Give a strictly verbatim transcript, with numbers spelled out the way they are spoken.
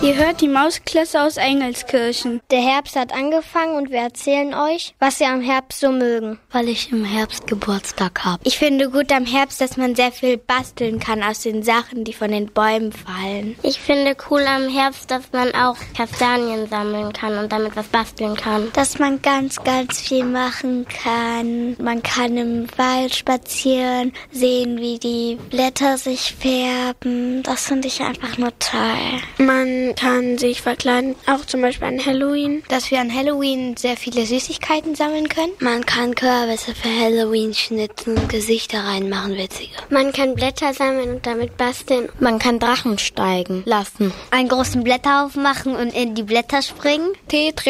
Ihr hört die Mausklasse aus Engelskirchen. Der Herbst hat angefangen und wir erzählen euch, was wir am Herbst so mögen. Weil ich im Herbst Geburtstag habe. Ich finde gut am Herbst, dass man sehr viel basteln kann aus den Sachen, die von den Bäumen fallen. Ich finde cool am Herbst, dass man auch Kastanien sammeln kann und damit was basteln kann. Dass man ganz, ganz viel machen kann. Man kann im Wald spazieren, sehen, wie die Blätter sich färben. Das finde ich einfach nur toll. Man kann sich verkleiden, auch zum Beispiel an Halloween. Dass wir an Halloween sehr viele Süßigkeiten sammeln können. Man kann Kürbisse für Halloween schnitzen und Gesichter reinmachen, witzige. Man kann Blätter sammeln und damit basteln. Man kann Drachen steigen lassen. Einen großen Blätterhaufen machen und in die Blätter springen. Tee